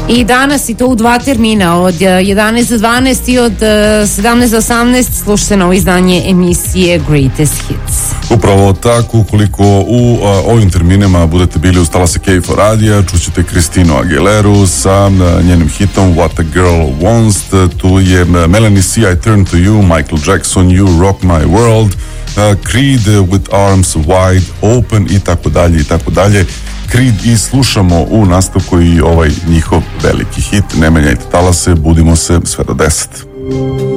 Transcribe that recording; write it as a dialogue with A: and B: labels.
A: I danas i to u 2 termina, od 11 do 12 i od 17 do 18 slušajte novo izdanje emisije Greatest Hits.
B: Upravo tako, ukoliko u ovim terminima budete bili uz talase K4 radija, čućete Christinu Aguileru sa njenim hitom What a Girl Wants, tu je Melanie C, I Turn to You, Michael Jackson, You Rock My World, Creed With Arms Wide Open i tako dalje i tako dalje. Creed i slušamo u nastavku i ovaj njihov veliki hit. Ne menjajte talase, budimo se sve do 10.